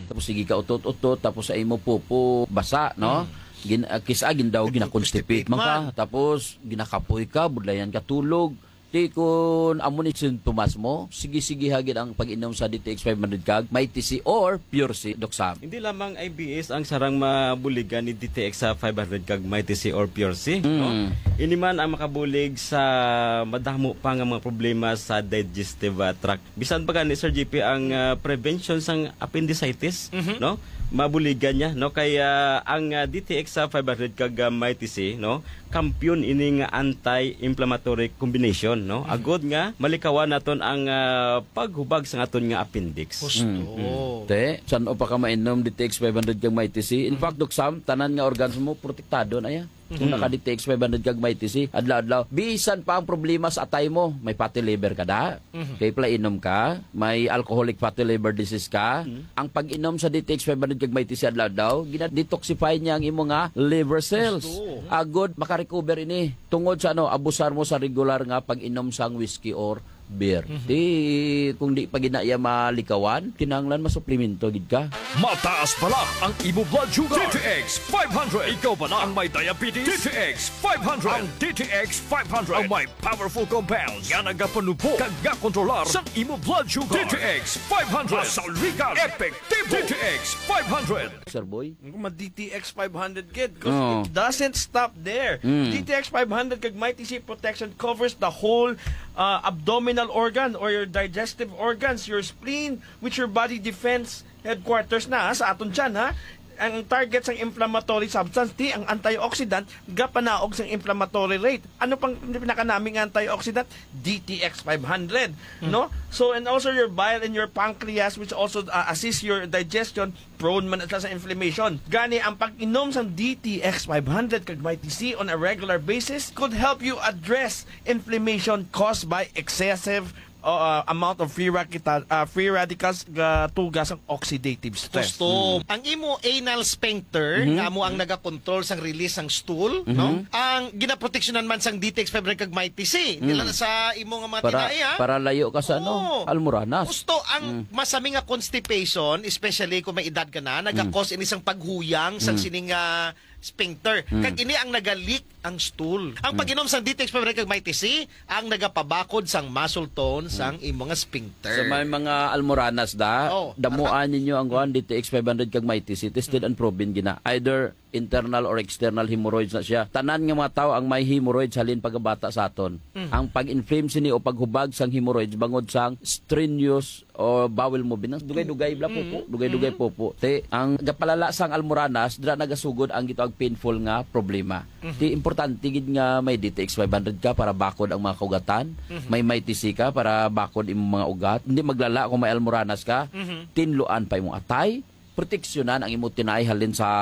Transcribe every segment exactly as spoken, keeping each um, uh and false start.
Tapos sige ka utot-utot, tapos ay mo pupo basa, no? Gin, uh, kisagin daw, ginakonstipate man ka. Tapos, ginakapoy ka, budlayan ka tulog. Di kung ammunition tumas mo, sige-sige hagin ang pag-inom sa D T X five hundred kag, may T C or Pure C, Doc Sam. Hindi lamang I B S ang sarang mabuligan ni D T X sa five hundred kag may T C or Pure C. Mm. No? Ini man ang makabulig sa madamo pa nga mga problema sa digestive uh, tract. Bisan pa ni Sir G P ang uh, prevention sang appendicitis, mm-hmm. no? Mabuligan niya, no? Kaya ang uh, D T X sa five hundred kag uh, may T C, no? Kampiyon ini nga anti-inflammatory combination, no? Agod nga malikawan naton ang uh, paghubag sa aton nga appendix. Gusto. Mm. Te, saan o pa ka mainom D T X five hundred kag may T C? In fact, Doc Sam, tanan nga organs mo protektado na ya. Kung naka D T X five hundred kag may T C, adlaw-adlaw, bisan pa ang problema sa atay mo, may fatty liver ka da, kay pala inom ka, may alcoholic fatty liver disease ka, ang pag-inom sa D T X five hundred kag may T C adlaw-adlaw, gina-detoxify niya ang imo nga liver cells. Agod makarecover ini tungod sa ano, abusar mo sa regular nga pag-inom sang whiskey or beer. Mm-hmm. Di, kung di pa ginaya malikawan, kinanglan masuplemento gid ka. Mataas pala ang imo blood sugar. D T X five hundred. Ikaw ba na ang may diabetes? D T X five hundred. Ang D T X five hundred ang may powerful compounds nga nagapanupo kag kontrolar sa imo blood sugar. D T X five hundred. Masaligan. Epektibo. D T X five hundred. Sir Boy? Ma-D T X five hundred kid because Oh. it doesn't stop there. Mm. D T X five hundred kag may T C protection covers the whole uh, abdominal organ or your digestive organs, your spleen, which your body defense headquarters na ha, sa aton tiyan ha. Ang target sang inflammatory substance di ang antioxidant gapanaog sang inflammatory rate. Ano pang pinakanaming antioxidant? D T X five hundred, hmm. no? So and also your bile and your pancreas which also uh, assist your digestion, prone man sa inflammation. Gani ang pag-inom sang D T X five hundred kag may T C on a regular basis could help you address inflammation caused by excessive Uh, amount of free radical uh, free radicals ga tugas ang oxidative stress. Gusto. Mm. Ang imo anal sphincter mm-hmm. nga mo ang nagakontrol sang release sang stool, mm-hmm. no? Ang ginaproteksyonan man sang D T X five hundred kag may T C. Mm. Nila sa imo nga mga para, tinaya. Para layo ka sa oh. ano, almoranas. Gusto ang mm. masami nga constipation, especially kung may edad ka na, naga-cause mm. ini sang paghuyang sang mm. sining uh, sphincter. Mm. Kag ini ang nagalik ang stool. Ang mm. pag-inom sang D T X five hundred kag may T C, ang nagapabakod sang muscle tone sang imong nga sphincter. So may mga almoranas da, oh, damuan ninyo ang kuan D T X five hundred kag may T C, tested and proven gina. Either internal or external hemorrhoids na siya. Tanan nga mga tao ang may hemorrhoids halin pagkabata sa aton. Mm. Ang pag-inflame sini o paghubag sang hemorrhoids bangod sang strenuous o bowel movement. Dugay-dugay bla popo, mm. dugay-dugay mm. popo. Te ang gapalala sang almoranas dira nagasugod ang gitawag painful nga problema. Mm-hmm. Ti importante gid nga may D T X five hundred ka para bakod ang mga kaugatan. Mm-hmm. May may T C ka para bakod imong mga ugat. Hindi maglala kung may almoranas ka. Mm-hmm. Tinluan pa imong atay, proteksyonan ang imong tinay halin sa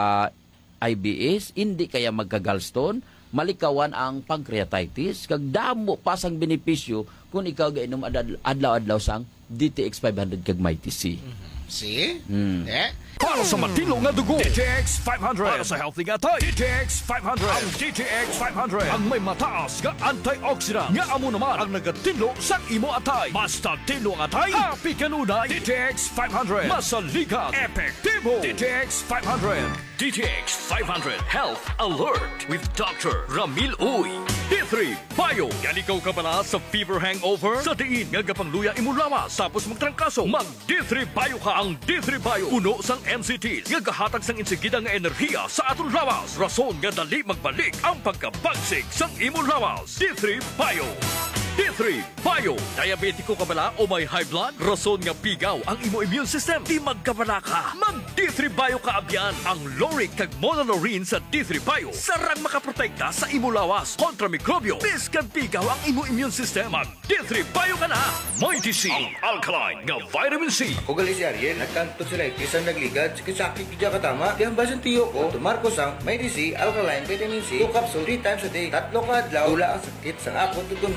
I B S, hindi kaya magka-gallstone, malikawan ang pancreatitis, kag damo pa sang benepisyo kung ikaw gainom adlaw-adlaw sang D T X five hundred kag may T C. Mm-hmm. See? Mm. Eh? Para sa matino nga dugo, D T X five hundred. Para sa healthy nga tay, D T X five hundred. Ang D T X five hundred ang may mataas nga antioxidant nga amo naman ang nagatinlo sa imo atay. Basta tinlo ang atay, happy kanunay. D T X five hundred. Masaligan, epektibo. D T X five hundred. D T X five hundred Health Alert with Doctor Ramil Uy. D three Bio. Yan ikaw ka pala sa fever hangover? Sa diin nga gapangluya imo lawas tapos magtrangkaso. Mag D three Bio ka. Ang D three Bio uno sang M C Ts nga gahatag sang insigida nga enerhiya sa aton lawas. Rason nga dali magbalik ang pagkabagsik sang imong lawas. D three Bio. D three Bio. Diabetiko ka bala o may high blood? Rason nga pigaw ang imo immune system. Di magkabala ka. Mag D three Bio ka abyan. Ang lauric kag monolaurin sa D three Bio sarang makaprotekta sa imo lawas kontra mikrobyo. Biskan pigaw ang imo immune system. Mag D three Bio ka na. May T C ang alkaline nga vitamin C. Ako gali si Ariel, nagkanto sila isang nagligad, sakit kidya katama. Di ang basan tiyo ko, tumarko sang may D C, alkaline, vitamin C, two capsule, three times a day. Tatlo ka adlaw, wala ang sakit sang akong tutunan. Salamat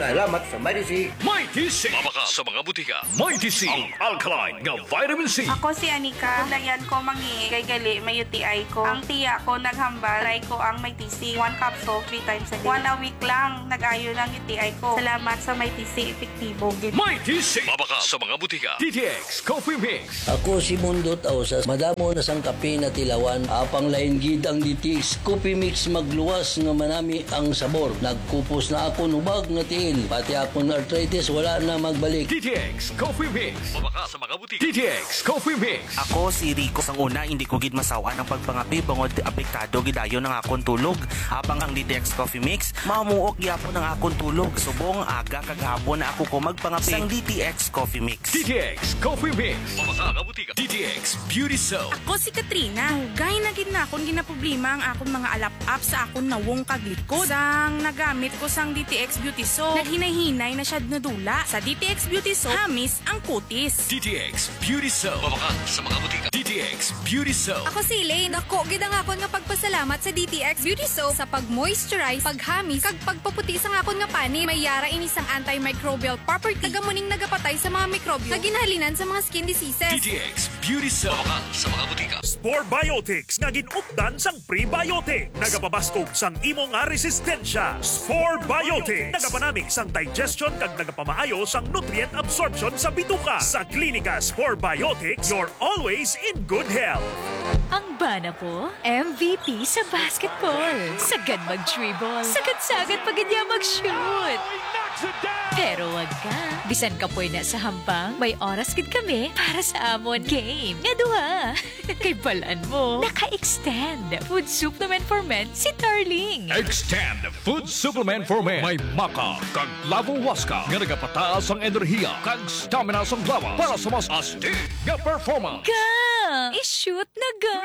sa Mighty C. Mighty C. Mabaka sa mga butika. Mighty C. Ang alkaline nga vitamin C. Ako si Anika. Ulayan ko mangi kay gali may U T I ko. Ang tiya ko naghambal. Try ko ang Mighty C. One capsule, three times a day. One a week lang. Nag-ayo ng U T I ko. Salamat sa Mighty C. Epektibo. Mighty C. Mabaka sa mga butika. D T X Coffee Mix. Ako si Mundot Ausas. Madamo na sang kape na tilawan. Apang lain gid ang D T X Coffee Mix magluwas nga manami ang sabor. Nagkupos na ako nubag nga tiil. Pati akong arthritis wala na magbalik. D T X Coffee Mix. Mabaka sa mga butika. D T X Coffee Mix. Ako si Rico. Sang una, hindi ko gid masawaan ang pagpangapi bangod apektado gidayon ng akong tulog. Habang ang D T X Coffee Mix, mamuok gyapon ang akong tulog. Subong aga kagahapon na ako ko magpangapi sang D T X Coffee Mix. D T X Coffee Mix. Mabaka nga butika. D T X Beauty Soap. Ako si Katrina. Gay na gid na akong ginaproblema ang akong mga alap-up sa akong nawong kaglikod. Sang nagamit ko sang D T X Beauty Soap, naghinay-hinay na siya nadula. Sa D T X Beauty Soap, hamis ang kutis. D T X Beauty Soap. Mabaka sa mga butika. D T X Beauty Soap. Ako si Elaine. Ako, gid ang akon nga pagpasalamat sa D T X Beauty Soap sa pag-moisturize, paghamis, kag pagpaputi sa akon nga pani. May yara ini sang antimicrobial property. Tagamuning nagapatay sa mga mikrobyo na ginhalinan sa mga skin diseases. D T X Beauty Soap. Mabaka sa mga butika. Spore Biotics nga ginupdan sang prebiotic. Nagapabaskog sang imo nga resistensya. Spore Biotics nagapanamig sang digestion kag nagapamaayo sang nutrient absorption sa bituka. Sa Klinika Spore Biotics, you're always in good health. Ang bana po, M V P sa basketball. Sagad mag-dribble. Sagad-sagad pag niya mag-shoot. Pero wag ka. Bisan ka po na sa hambang, may oras gid kami para sa amon game. Nga duha. Kay balaan mo, naka-extend. Food supplement for men si Darling. Extend Food Supplement for Men. May maka kag lavo waska nga nagapataas ang enerhiya kag stamina sa lawas para sa mas astig nga performance. Ga! I-shoot na ga!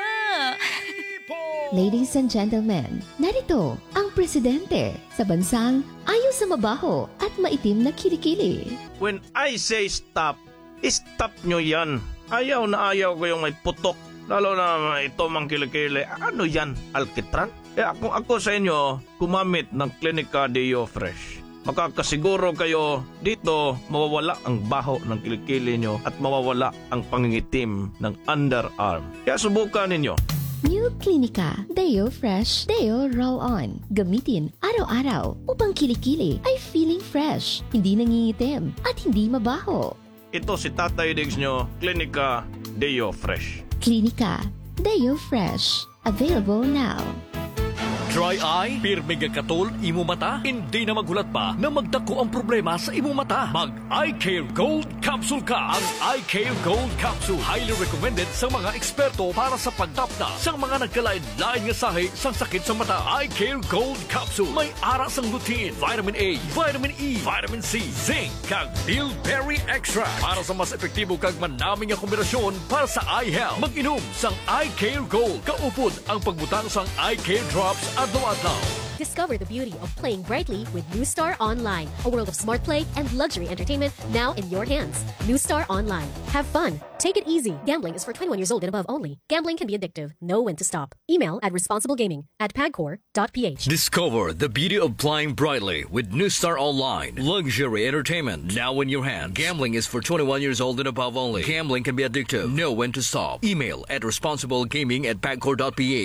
Ladies and gentlemen, narito ang presidente sa bansang ayaw sa mabaho at maitim na kilikili. When I say stop, stop nyo yan. Ayaw na ayaw ko yung may putok. Lalo na ito mang kilikili. Ano yan? Alkitran? Eh kung ako sa inyo, kumamit ng Klinika Deo Fresh. Makakasiguro kayo dito mawawala ang baho ng kilikili nyo at mawawala ang pangingitim ng underarm. Kaya subukan ninyo. New Klinika Deo Fresh Deo Roll On. Gamitin araw-araw upang kilikili ay feeling fresh, hindi nangingitim at hindi mabaho. Ito si Tatay Diggs nyo, Klinika Deo Fresh. Klinika Deo Fresh. Available now. Dry eye, pirmi nga katol, imo mata, hindi na maghulat pa na magdako ang problema sa imo mata. Mag Eye Care Gold Capsule ka. Ang Eye Care Gold Capsule highly recommended sa mga eksperto para sa pagtapna sa mga nagkalain-lain nga sahi sang sakit sa mata. Eye Care Gold Capsule may ara sang lutein, vitamin A, vitamin E, vitamin C, zinc, kag bilberry extract para sa mas epektibo kag manaming nga kombinasyon para sa eye health. Mag-inom sang Eye Care Gold. Kaupod ang pagbutang sang Eye Care Drops adlaw-adlaw. Discover the beauty of playing brightly with New Star Online, a world of smart play and luxury entertainment now in your hands. New Star Online. Have fun. Take it easy. Gambling is for twenty-one years old and above only. Gambling can be addictive. Know when to stop. Email at responsiblegaming at pagcor dot p h. Discover the beauty of playing brightly with New Star Online. Luxury entertainment now in your hands. Gambling is for twenty-one years old and above only. Gambling can be addictive. Know when to stop. Email at responsiblegaming at pagcor dot p h.